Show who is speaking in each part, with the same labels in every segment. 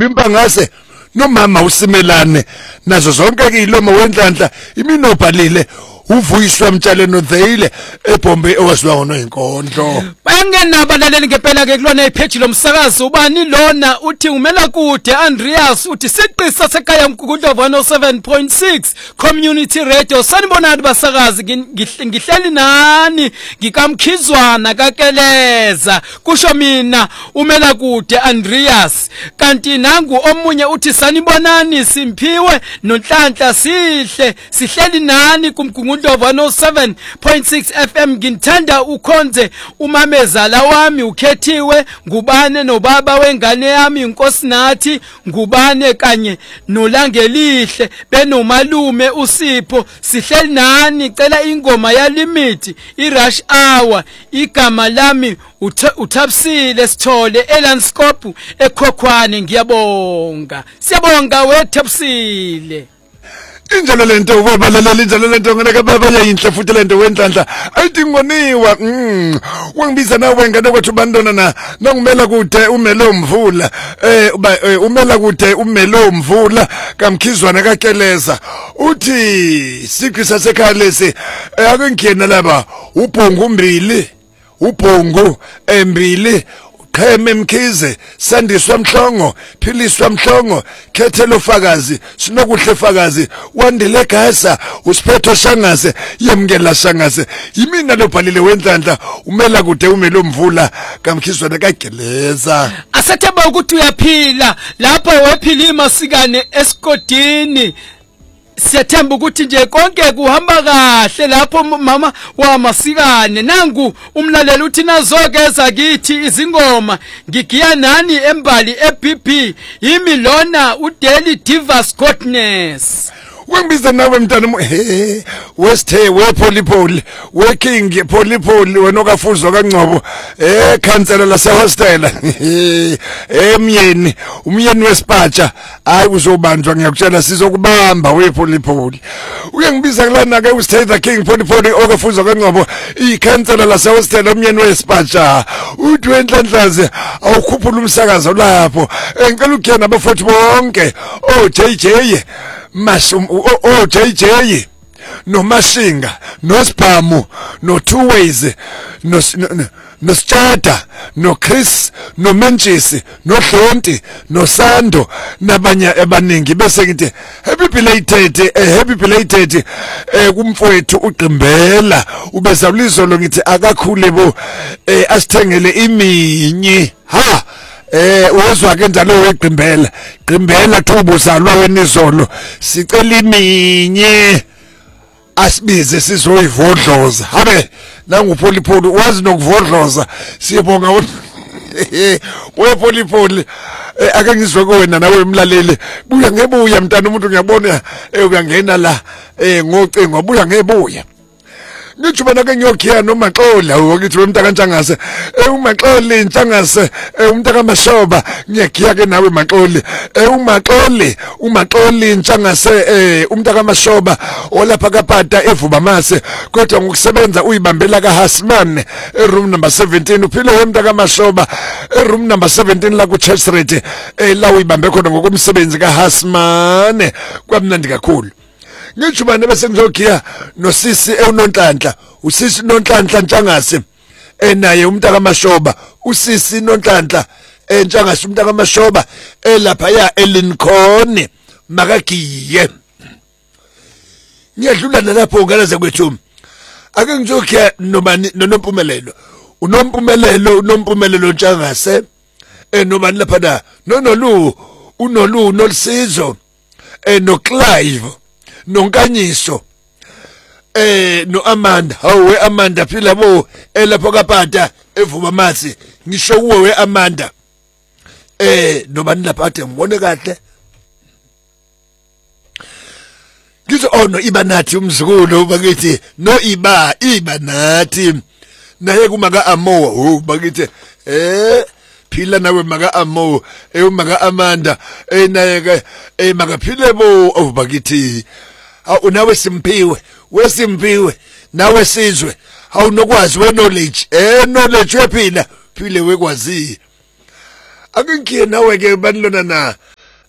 Speaker 1: impangase nomama usimelane nazo zonke ke iloma wenhlanhla iminobhalile uvuyiswa mtshale notheyile eBombe owaziwa ngono inkondlo
Speaker 2: bangenabalaleli ngempela ke kulona ipage lomsakazi ubani lona uthi umela kude Andreas uthi siqisa sekhaya mkukudlo 107.6 community radio sanibonani basakazi ngihleli nani ngikamkhizwana kakeleza kusho mina umela kude Andreas kanti nangu omunye uthi sanibonani Simphiwe noNhlanhla sihleli nani kumkukudlo 107.6 FM ngithanda ukhonze umamezala wami ukhethiwe ngubane nobaba wengane yami inkosinathi ngubane kanye nolangelihle benomalume uSipho sihleli nani cela ingoma ya limit irush hour igama lami uThabisile Sithole eLandskop eKhokhwane ngiyabonga siyabonga weThabisile
Speaker 1: injalo lento ubabalalela injalo lento ngeke baba yayinhle futhi lento wenhlanhla ayidingoniwa wangibiza nawe ngane kwethu bandona nangumela kude umelo mvula umela kude umelo mvula kamkhizwana kakeleza uthi siqisa sekhaya lesi ake ngiyena laba ubhongu embili Kheme Mkhize Sandiswa Mhlongo Philiswa Mhlongo Khethelo Fakazi Sinokuhle Fakazi Wandile Gasa Usiphetho Shangaze Yemkela Shangaze yimina lobhalile wenhlanhla umela kude umelo mvula kamkhizwana kageleza
Speaker 2: asethemba ukuthi uyaphila lapho wephila imasikane esigodini siyathemba ukuthi nje konke kuhamba kahle lapho mama wamasikane nangu umlaleli uthi nazokeza kithi izingoma ngigiya nani embali eBB yimi lona uDaily Divas Godness
Speaker 1: Wengibiza nawe mntana westhe wePolipoli weKing Polipoli wena okafuzwa kaNgcobo khansela lase hostela umyeni wesipatsha hayi uzobanjwa ngiyakutshela sizokubamba wePolipoli uyangibiza kulana ke usthe the King Polipoli okafuzwa kaNgcobo ikhansela lase hostela umyeni wesipatsha uthi wenhlanhlaze awukhuphula umsakazo lapho ngicela ukuyena abafuthi bonke JJ JJ no Mashinga no Sibhamu no Two Ways no Sijada no Chris no Mentshisi no Hlonti no Sando nabanye abaningi bese ngithi happy belated kumfowethu uGqimbela ubeza ulizolo ngithi akakhule bo asithengele iminyi ha uzwa ke njalo weGqimbela Thubu zalwa wenizolo sicela iminye asibize sizoyivodloza habe nanguPolipoli wazi nokuvodloza siyabonga wePolipoli ake ngizwe kuwena nawe emlaleli buya ngebuya mntana umuntu ngiyabona uyangena la ngocingo buya ngebuya ngijubana ke ngiyokhiya noMaxola ukuthi wemnta kaNtshangase uMaxoli Ntshangase umnta kaMashoba ngiyakhiya ke nawe Maxoli uMaxoli Ntshangase umnta kaMashoba olapha kaPata eVubamase kodwa ngokusebenza uyibambela kaHasman eroom number 17 uphile wemnta kaMashoba eroom number 17 la ku Chesret la uyibambe khona ngokomsebenzi kaHasman kwamnandi kakhulu ngijubane bese ngizokhiya nosisi uNonhlanhla usisi Nonhlanhla Ntshangase naye umnta kaMashoba usisi Nonhlanhla Ntshangase umnta kaMashoba lapha ya eLincoln makagiye ngiyadlula nalapho ngalaze kwethu ake ngizokhiya nobani noNompumelelo uNompumelelo Ntshangase nobani lapha na unolu noLsizo noClive noNkanyiso noAmanda hawe Amanda phila bo lapho kaPata eVubamasi ngisho kuwe weAmanda nobani lapha athe ngibone kahle ngizo ono ibanathi umzukulu bakithi no iba nathi naye kumaka Amo bakithi phila nawe maka Amo maka Amanda naye ke maka phile bo bakithi unawe Simphiwe nawe Sizwe awunokwazi knowledge knowledge yephila phile wekwazi akungiye nawe ke banilona na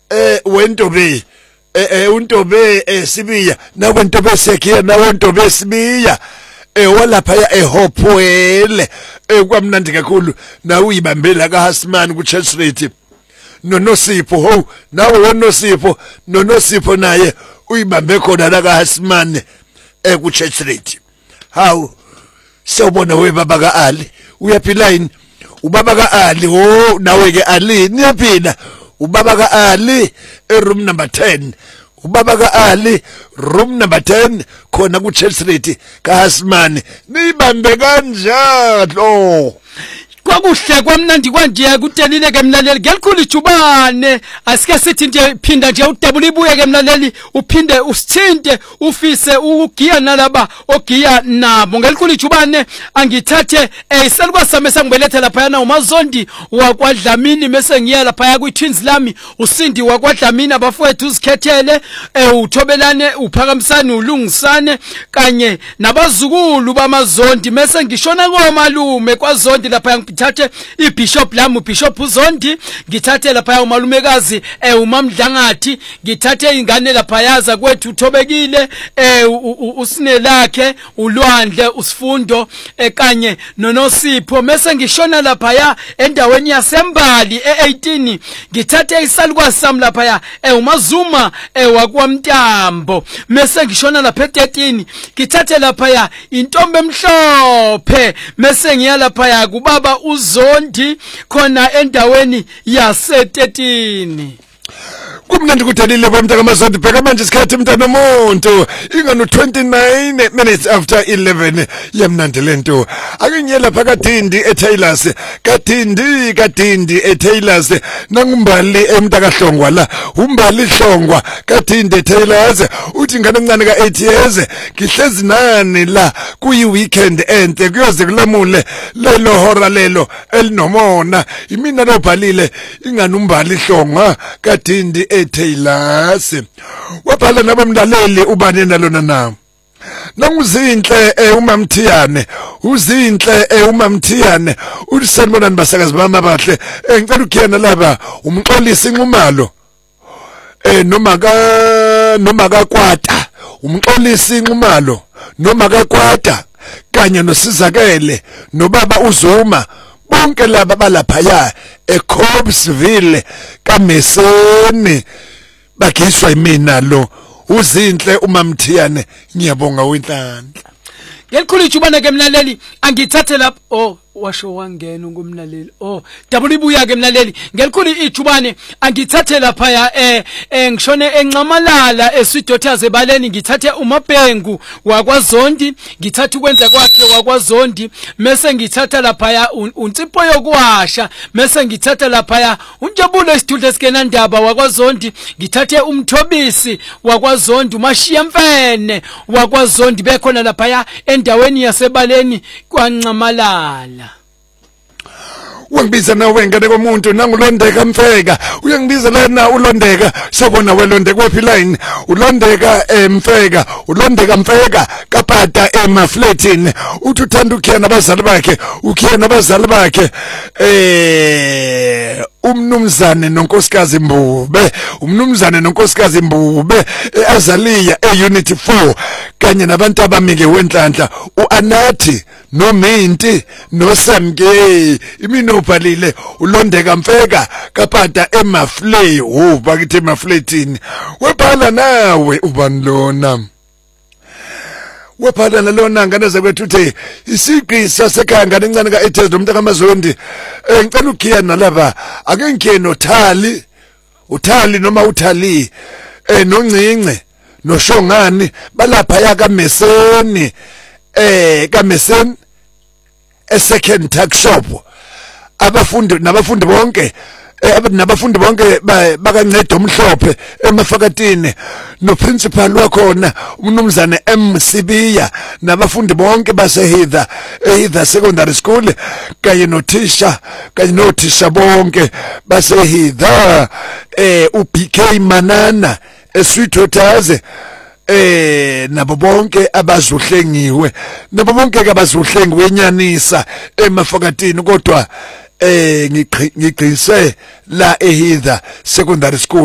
Speaker 1: wentobe untobe Sibiya nawe ntobe sekhiya nawe ntobe Sibiya walapha eHopwele kwamnandi kakhulu na uyibambela kaHasman ku Church Street noNosipho ho nawe woNosipho noNosipho naye uyibambe khona la kaHasman ku Church Street. Hawu sewubona we baba ka Ali uyaphila yini ubaba ka Ali ho nawe ke Ali niyaphila ubaba ka Ali room number 10 ubaba ka Ali room number 10 khona ku Church Street kaHasman nibambe kanjalo.
Speaker 2: Kwakuhle kwamnandi kwanje kutelile ke mlaleli ngelikhulu ijubane asike sithi nje phinda nje udabula ibuye ke mlaleli uphinde usithinte ufise ugiya nalaba ogiya nabo ngelikhulu ijubane angithathe iselukwasame sangibelethe lapha yana uMazondi wakwaDlamini mase ngiya lapha ya kwiTwins lami uSindi wakwaDlamini abafowethu uzikhethele uthobelane uphakamisane ulungisane kanye nabazukulu bamaZondi mase ngishona ngomalume kwaZondi lapha ngithathe iBishop lami uBishop uZondi ngithathe lapha umalumekazi uMamdlangathi ngithathe ingane lapha yaza kwethu uthobekile usine lakhe uLwandle uSifundo kanye noNosipho mase ngishona lapha ya endaweni yaseMbali e18 ngithathe isalukazi sami lapha ya uMazuma wakwamntambo mase ngishona lapha e13 ngithathe lapha ya intombi emhlophe mase ngiya lapha ya kubaba uZondi khona endaweni yase13.
Speaker 1: Kumnandi kudelile kwamntaka amaZondi bheka manje isikhathi mntana omuntu ingano 29 minutes after 11 yamnandi lento akingyela phakadindi eTaylors kadindi eTaylors nangumbali emntaka Hlongwa la umbali Hlongwa kadindi eTaylors uthi ngane encane ka 8 years ngihlezi nani la kuyi weekend enhle kuyoze kulamule lelo hora lelo elinomona imina lobhalile ingane umbali Hlongwa kadindi eTaylors wabhala nabamlaleli ubane nalona na nanguzinhle uMamthiyane uzinhle uMamthiyane ulisanibonani basakazi bami abahle ngicela ukuyena laba umxolisi inxumalo noma kaKwata umxolisi inxumalo noma kaKwata kanye noSizakele nobaba uZuma bonke laba balapha ya eCobsville kaMesoni bagiswa imina lo uzinhle uMamthiyane ngiyabonga wenhlanhla
Speaker 2: ngelikhulu ijubane ke mlaleli angithathe lapho washo wangena ngumlaleli dabula ibuya ke mlaleli ngelikhulu ijubane angithathe lapha ya ngishone encamalala eSwidothaze baleni ngithathe uMabhengu wakwaZondi ngithatha ukwenza kwakhe wakwaZondi mase ngithatha lapha ya uNtsipho yokwasha mase ngithatha lapha ya uNjabulo isithudle sikenandaba wakwaZondi ngithathe uMthobisi wakwaZondi uMashiya Mfene wakwaZondi bekhona lapha ya endaweni yasebaleni kwaNcamalala.
Speaker 1: Wangibiza nawe ngane komuntu nangulondeka Mfeka uyangibiza lana ulondeka sobona welondeka waphi line ulondeka Mfeka ulondeka Mfeka kapata emafletini uthi uthanda ukuyena abazali bakhe ukuyena abazali bakhe umnumzane nonkosikazi Mbube azaliya eUnity 4 kanye nabantu abamike wenhlanhla uAnathi noMinti noSamke imino ubhalile ulondeka Mfeka kapata emaflay bakithi emafletini webhala nawe ubani lona webhala nalona ngane zakwethu uthi isiqisa sekhanga nencane ka Ethers nomntaka amaZondi ngicela ukhiya nalaba ake ngiyeno uthali noma uthali noNcince noShongani balapha ya kaMesoni kaMesoni second tuck shop nabafundi bonke nabafundi bonke bakaNcedo Mhlophe emafakatini noprincipal wakhona umnumzane Sibiya nabafundi bonke basehitha secondary school kanye nothisha bonke basehitha uBK Manana eSwidothaze nabo bonke abazuhlengiwe nabo bonke abazuhlengiwe enyanisa emafakatini kodwa ngigqise la eHitha secondary school